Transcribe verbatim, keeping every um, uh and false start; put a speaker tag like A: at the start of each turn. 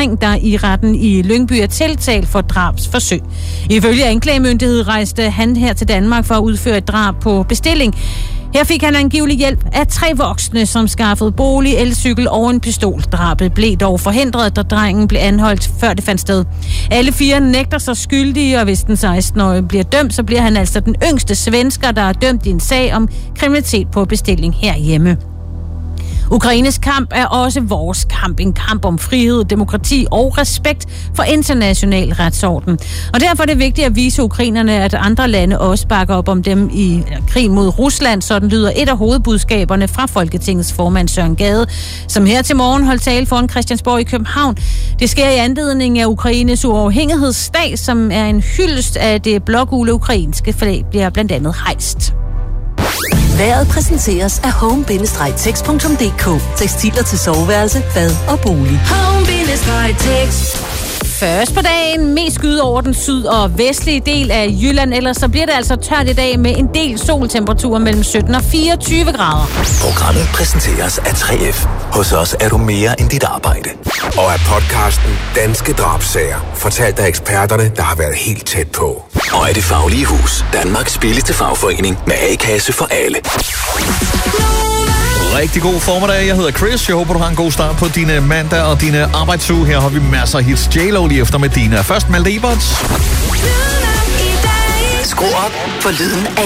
A: dreng, der i retten i Lyngby er tiltalt for drabsforsøg. Ifølge anklagemyndighed rejste han her til Danmark for at udføre et drab på bestilling. Her fik han angivelig hjælp af tre voksne, som skaffede bolig, elcykel og en pistol. Drabet blev dog forhindret, da drengen blev anholdt, før det fandt sted. Alle fire nægter sig skyldige, og hvis den seksten-årige bliver dømt, så bliver han altså den yngste svensker, der er dømt i en sag om kriminalitet på bestilling herhjemme. Ukraines kamp er også vores kamp. En kamp om frihed, demokrati og respekt for international retsorden. Og derfor er det vigtigt at vise ukrainerne, at andre lande også bakker op om dem i krig mod Rusland. Sådan lyder et af hovedbudskaberne fra Folketingets formand Søren Gade, som her til morgen holdt tale foran Christiansborg i København. Det sker i anledning af Ukraines uafhængighedsdag, som er en hyldest af det blågule ukrainske flag, bliver blandt andet hejst.
B: Vejret præsenteres af home bindestreg text punktum d k. Tekstiler til soveværelse, bad og bolig.
C: home bindestreg text.
A: Først på dagen mest skyde over den syd- og vestlige del af Jylland, ellers så bliver det altså tørt i dag med en del soltemperatur mellem sytten og fireogtyve grader.
D: Programmet præsenteres af tre F. Hos os er du mere end dit arbejde.
E: Og af podcasten Danske Drabsager, fortalt af eksperterne, der har været helt tæt på.
D: Og af Det Faglige Hus, Danmarks billigste fagforening med A-kasse for alle.
F: Rigtig god formiddag. Jeg hedder Chris. Jeg håber, du har en god start på dine mandag og dine arbejdsuge. Her har vi masser af hits. J-Lo lige efter med dine. Først Malte Eberts.
B: Skru op for lyden af